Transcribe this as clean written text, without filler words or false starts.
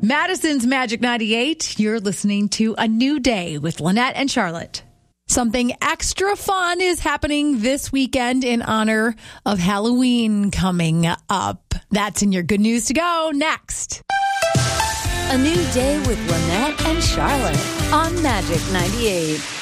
Madison's Magic 98. You're listening to A New Day with Lynette and Charlotte. Something extra fun is happening this weekend in honor of Halloween coming up. That's in your good news to go next. A New Day with Lynette and Charlotte on Magic 98.